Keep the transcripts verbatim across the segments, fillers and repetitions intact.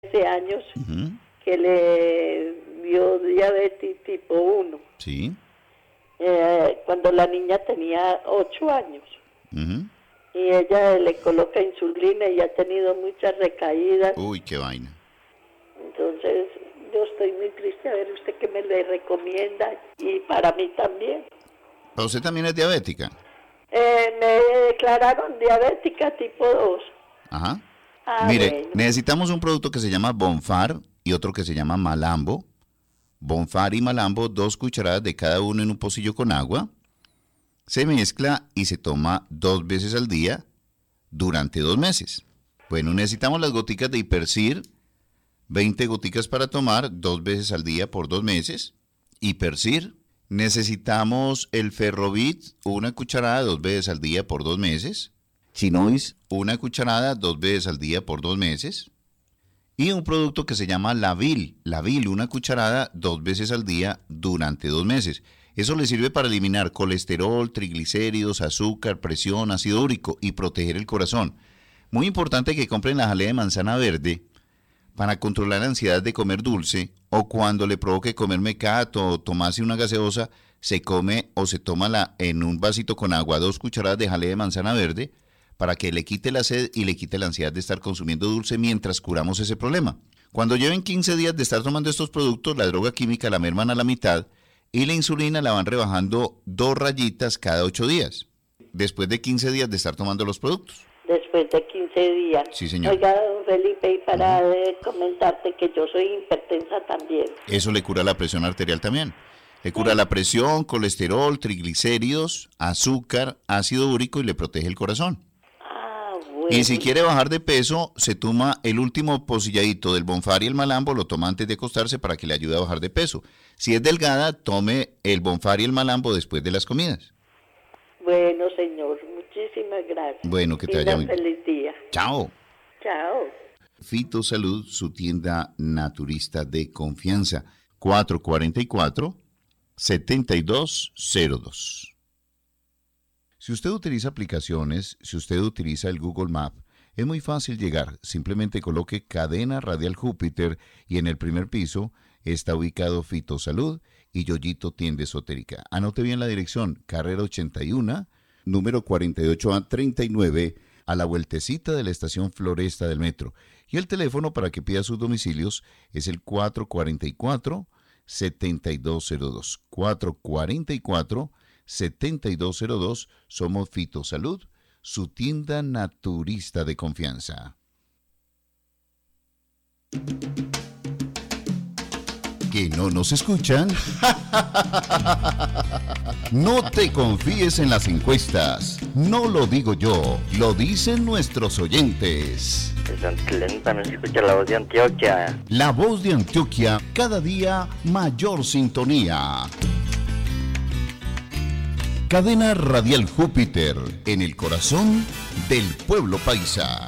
trece años Uh-huh. que le dio diabetes tipo uno. Sí. Eh, cuando la niña tenía ocho años. Uh-huh. Y ella le coloca insulina y ha tenido muchas recaídas. Uy, qué vaina. Entonces, yo estoy muy triste. A ver, usted qué me le recomienda. Y para mí también. ¿Pero usted también es diabética? Eh, me declararon diabética tipo dos. Ajá. Ah, Mire, bueno. necesitamos un producto que se llama Bonfar y otro que se llama Malambo. Bonfar y Malambo, dos cucharadas de cada uno en un pocillo con agua. Se mezcla y se toma dos veces al día durante dos meses. Bueno, necesitamos las goticas de Hipercir, veinte goticas para tomar dos veces al día por dos meses. Hipercir. Necesitamos el Ferrovit, una cucharada dos veces al día por dos meses. Chinois, una cucharada dos veces al día por dos meses. Y un producto que se llama Lavil. Lavil, una cucharada dos veces al día durante dos meses. Eso le sirve para eliminar colesterol, triglicéridos, azúcar, presión, ácido úrico y proteger el corazón. Muy importante que compren la jalea de manzana verde para controlar la ansiedad de comer dulce, o cuando le provoque comer mecato o tomarse una gaseosa, se come o se toma la, en un vasito con agua dos cucharadas de jalea de manzana verde para que le quite la sed y le quite la ansiedad de estar consumiendo dulce mientras curamos ese problema. Cuando lleven quince días de estar tomando estos productos, la droga química la merman a la mitad y la insulina la van rebajando dos rayitas cada ocho días, después de quince días de estar tomando los productos. Después de quince días. Sí, señor. Oiga, don Felipe, y para uh-huh. comentarte que yo soy hipertensa también. Eso le cura la presión arterial también. Le cura sí. la presión, colesterol, triglicéridos, azúcar, ácido úrico y le protege el corazón. Ah, bueno. Y si quiere bajar de peso, se toma el último pocilladito del Bonfar y el Malambo, lo toma antes de acostarse para que le ayude a bajar de peso. Si es delgada, tome el Bonfar y el Malambo después de las comidas. Bueno, señor, muchísimas gracias. Bueno, que te vaya muy bien. Feliz día. Chao. Chao. Fitosalud, su tienda naturista de confianza. cuatro cuatro cuatro, siete dos cero dos. Si usted utiliza aplicaciones, si usted utiliza el Google Map, es muy fácil llegar. Simplemente coloque Cadena Radial Júpiter y en el primer piso está ubicado Fitosalud y Yoyito Tienda Esotérica. Anote bien la dirección, carrera ochenta y uno, número cuarenta y ocho A treinta y nueve, a la vueltecita de la estación Floresta del metro. Y el teléfono para que pida sus domicilios es el cuatro cuatro cuatro, siete dos cero dos. cuatro cuatro cuatro, siete dos cero dos. Somos Fitosalud, su tienda naturista de confianza. ¿Que no nos escuchan? No te confíes en las encuestas. No lo digo yo, lo dicen nuestros oyentes. También se escucha la voz de Antioquia. La voz de Antioquia, cada día mayor sintonía. Cadena Radial Júpiter, en el corazón del pueblo paisa.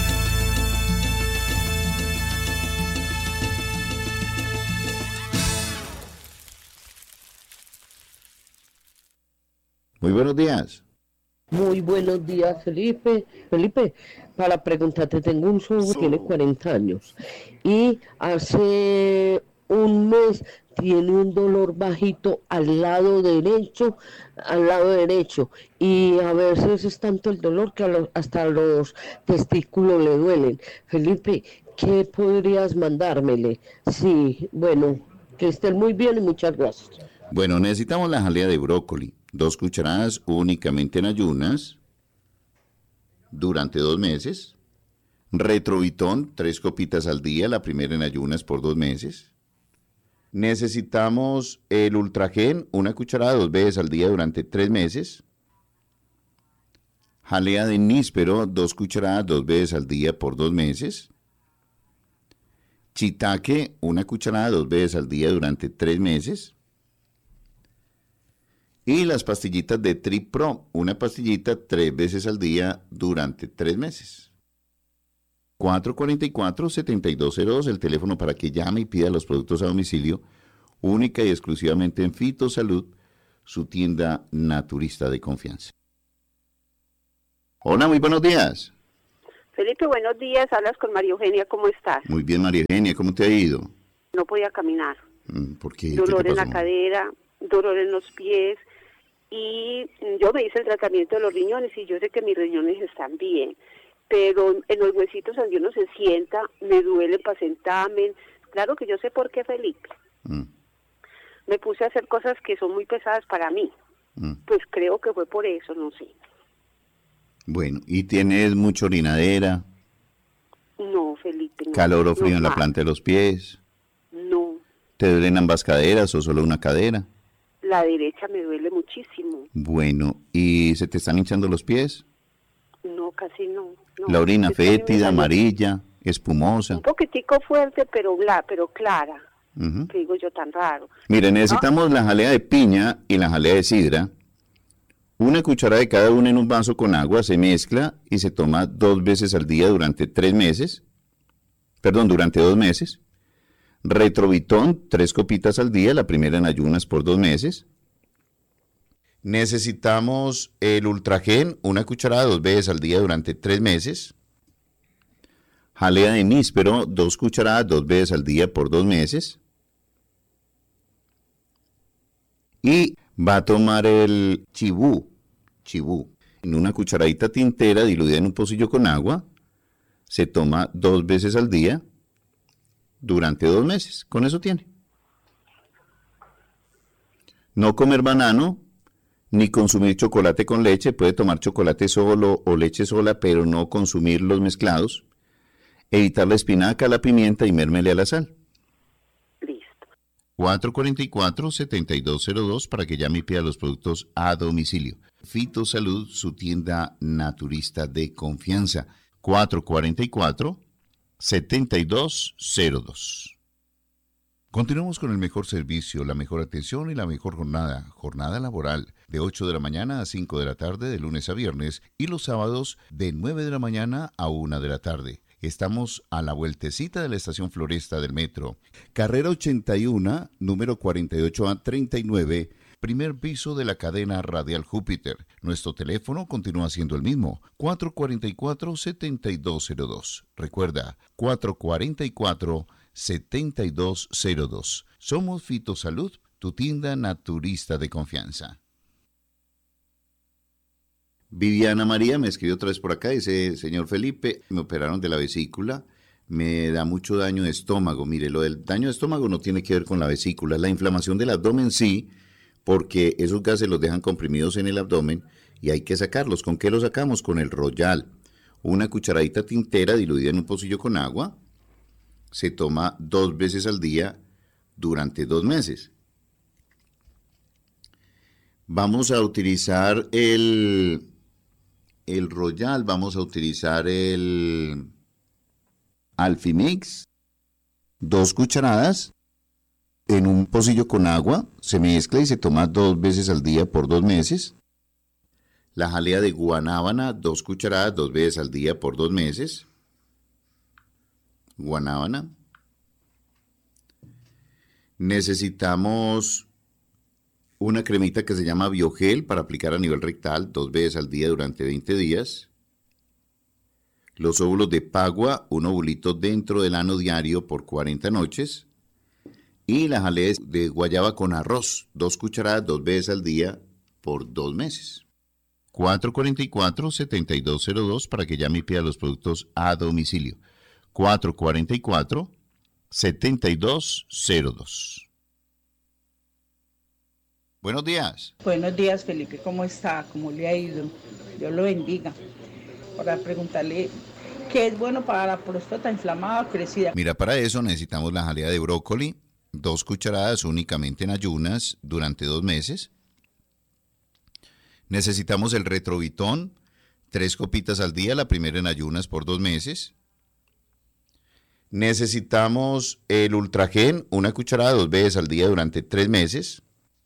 Muy buenos días. Muy buenos días, Felipe. Felipe, para preguntarte, tengo un sobrino que tiene cuarenta años y hace un mes tiene un dolor bajito al lado derecho, al lado derecho, y a veces es tanto el dolor que a los, hasta los testículos le duelen. Felipe, ¿qué podrías mandármele? Sí, bueno, que estén muy bien y muchas gracias. Bueno, necesitamos la jalea de brócoli, dos cucharadas únicamente en ayunas, durante dos meses. Retrovitón, tres copitas al día, la primera en ayunas por dos meses. Necesitamos el Ultragen, una cucharada dos veces al día durante tres meses. Jalea de níspero, dos cucharadas dos veces al día por dos meses. Chitaque, una cucharada dos veces al día durante tres meses. Y las pastillitas de Tripro, una pastillita tres veces al día durante tres meses. cuatro cuatro cuatro, siete dos cero dos, el teléfono para que llame y pida los productos a domicilio, única y exclusivamente en Fitosalud, su tienda naturista de confianza. Hola, muy buenos días. Felipe, buenos días, hablas con María Eugenia, ¿cómo estás? Muy bien, María Eugenia, ¿cómo te ha ido? No podía caminar. ¿Por qué? Dolor ¿Qué te en la pasó? cadera, dolor en los pies, y yo me hice el tratamiento de los riñones y yo sé que mis riñones están bien, pero en los huesitos donde uno se sienta, me duele para sentarme. Claro que yo sé por qué, Felipe. Mm, Me puse a hacer cosas que son muy pesadas para mí. mm. Pues creo que fue por eso, no sé. Bueno, ¿y tienes mucha orinadera, No, Felipe, no. calor o frío en la normal. planta de los pies? No, ¿Te duelen ambas caderas o solo una cadera? la derecha me duele muchísimo. Bueno, ¿y se te están hinchando los pies? No, casi no. no. La orina Es que a mí me fétida, salió amarilla, espumosa. un poquitico fuerte, pero bla, pero clara. Ujú. Que digo yo tan raro. Mire, necesitamos la jalea de piña y la jalea de sidra. Una cucharada de cada una en un vaso con agua, se mezcla y se toma dos veces al día durante tres meses. Perdón, durante dos meses. Retrovitón, tres copitas al día, la primera en ayunas por dos meses. Necesitamos el Ultragen, una cucharada dos veces al día durante tres meses. Jalea de níspero, dos cucharadas dos veces al día por dos meses. Y va a tomar el chibú, chibú, en una cucharadita tintera diluida en un pocillo con agua. Se toma dos veces al día durante dos meses. Con eso tiene. No comer banano, ni consumir chocolate con leche. Puede tomar chocolate solo o leche sola, pero no consumir los mezclados. Evitar la espinaca, la pimienta y mérmele a la sal. Listo. cuatro cuatro cuatro, siete dos cero dos para que llame y pida los productos a domicilio. Fitosalud, su tienda naturista de confianza. cuatro cuatro cuatro, siete dos cero dos. Continuamos con el mejor servicio, la mejor atención y la mejor jornada. Jornada laboral de ocho de la mañana a cinco de la tarde de lunes a viernes y los sábados de nueve de la mañana a una de la tarde. Estamos a la vueltecita de la estación Floresta del Metro. Carrera ochenta y uno, número cuarenta y ocho a treinta y nueve, primer piso de la cadena Radial Júpiter. Nuestro teléfono continúa siendo el mismo, cuatro cuatro cuatro, siete dos cero dos. Recuerda, cuatro cuatro cuatro, siete dos cero dos. Somos Fitosalud, tu tienda naturista de confianza. Viviana María me escribió otra vez por acá, dice, señor Felipe, me operaron de la vesícula, me da mucho daño de estómago. Mire, lo del daño de estómago no tiene que ver con la vesícula, la inflamación del abdomen sí, porque esos gases los dejan comprimidos en el abdomen y hay que sacarlos. ¿Con qué los sacamos? Con el Royal. Una cucharadita tintera diluida en un pocillo con agua, se toma dos veces al día durante dos meses. Vamos a utilizar el... el Royal, vamos a utilizar el Alfimix, dos cucharadas en un pocillo con agua, se mezcla y se toma dos veces al día por dos meses. La jalea de guanábana, dos cucharadas, dos veces al día por dos meses. Guanábana. Necesitamos una cremita que se llama Biogel para aplicar a nivel rectal dos veces al día durante veinte días. Los óvulos de Pagua, un ovulito dentro del ano diario por cuarenta noches. Y la jalea de guayaba con arroz, dos cucharadas dos veces al día por dos meses. cuatro cuatro cuatro, siete dos cero dos para que llame y pida los productos a domicilio. cuatro cuatro cuatro, siete dos cero dos. Buenos días. Buenos días, Felipe. ¿Cómo está? ¿Cómo le ha ido? Dios lo bendiga. Para preguntarle qué es bueno para la próstata inflamada o crecida. Mira, para eso necesitamos la jalea de brócoli, dos cucharadas únicamente en ayunas durante dos meses. Necesitamos el retrovitón, tres copitas al día, la primera en ayunas por dos meses. Necesitamos el Ultragen, una cucharada dos veces al día durante tres meses.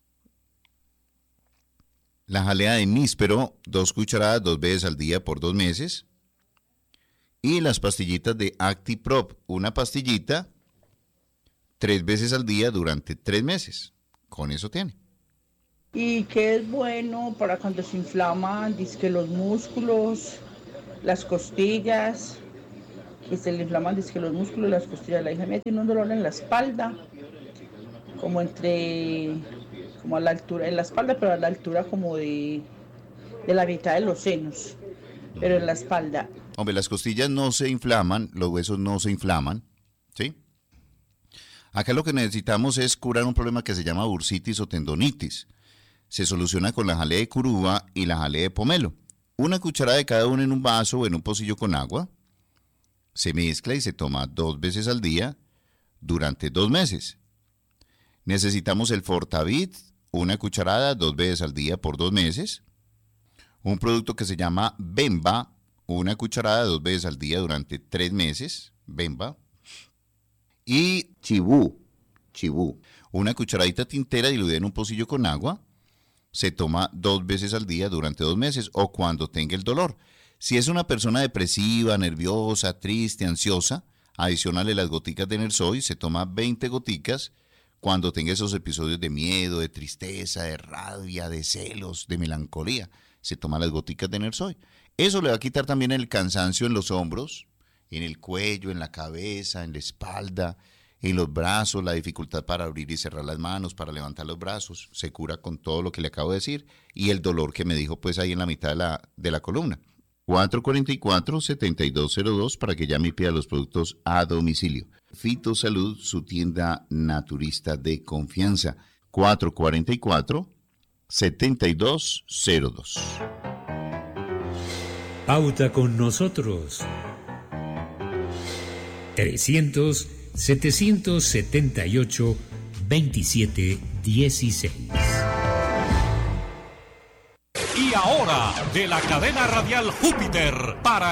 La jalea de níspero, dos cucharadas dos veces al día por dos meses. Y las pastillitas de ActiProp, una pastillita tres veces al día durante tres meses. Con eso tiene. ¿Y qué es bueno para cuando se inflaman, dizque los músculos, las costillas? que se le inflaman dice que los músculos, las costillas. La hija mía tiene un dolor en la espalda, como entre, como a la altura, en la espalda, pero a la altura como de, de la mitad de los senos, pero en la espalda. Hombre, las costillas no se inflaman, los huesos no se inflaman, ¿sí? Acá lo que necesitamos es curar un problema que se llama bursitis o tendonitis. Se soluciona con la jalea de curúa y la jalea de pomelo. Una cucharada de cada uno en un vaso o en un pocillo con agua. Se mezcla y se toma dos veces al día durante dos meses. Necesitamos el Fortavit, una cucharada dos veces al día por dos meses. Un producto que se llama Bemba, una cucharada dos veces al día durante tres meses. Bemba. Y Chibú, Chibú, una cucharadita tintera diluida en un pocillo con agua. Se toma dos veces al día durante dos meses o cuando tenga el dolor. Si es una persona depresiva, nerviosa, triste, ansiosa, adicionale las goticas de Nersoy, se toma veinte goticas cuando tenga esos episodios de miedo, de tristeza, de rabia, de celos, de melancolía. Se toma las goticas de Nersoy. Eso le va a quitar también el cansancio en los hombros, en el cuello, en la cabeza, en la espalda, en los brazos, la dificultad para abrir y cerrar las manos, para levantar los brazos. Se cura con todo lo que le acabo de decir y el dolor que me dijo pues ahí en la mitad de la, de la columna. cuatro cuatro cuatro, siete dos cero dos para que llame y pida los productos a domicilio. Fitosalud, su tienda naturista de confianza. cuatro cuatro cuatro, siete dos cero dos. Pauta con nosotros. trescientos, setecientos setenta y ocho, veintisiete dieciséis. Y ahora, de la cadena radial Júpiter, para